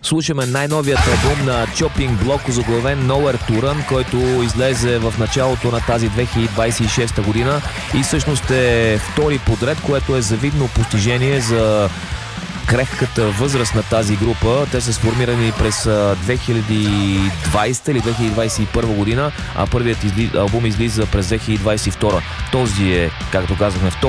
Слушаме най-новият албум на Chopping Block, озаглавен Nowhere to Run, който излезе в началото на тази 2026 година и всъщност е втори подред, което е завидно постижение за крехката възраст на тази група. Те са сформирани през 2020 или 2021 година, а първият албум излиза през 2022. Този е, както казахме, втори